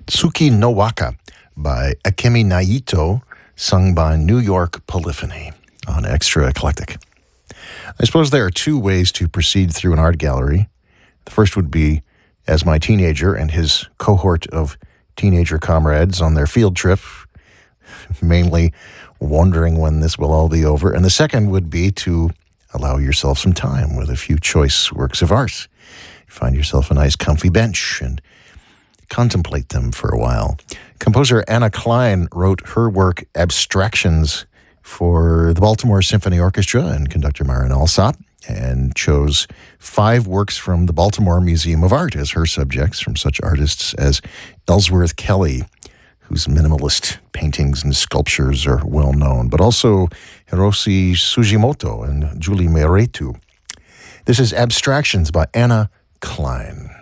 Tsuki no Waka by Akemi Naito, sung by New York Polyphony on Extra Eclectic. I suppose there are two ways to proceed through an art gallery. The first would be as my teenager and his cohort of teenager comrades on their field trip, mainly wondering when this will all be over. And the second would be to allow yourself some time with a few choice works of art. Find yourself a nice comfy bench and contemplate them for a while. Composer Anna Klein wrote her work Abstractions for the Baltimore Symphony Orchestra and conductor Myron Alsop, and chose 5 works from the Baltimore Museum of Art as her subjects from such artists as Ellsworth Kelly, whose minimalist paintings and sculptures are well known, but also Hiroshi Sugimoto and Julie Meiretu. This is Abstractions by Anna Klein.